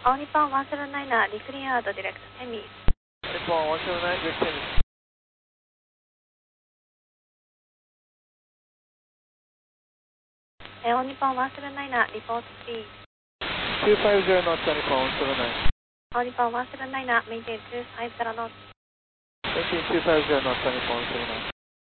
All Nippon 179er, decleared direct Semi. Nippon 179, direct Semi. All Nippon 179er, report speed. 250 knots, Nippon 179. All Nippon 179er, maintain 250 knots. Maintain 250 knots, Nippon 179.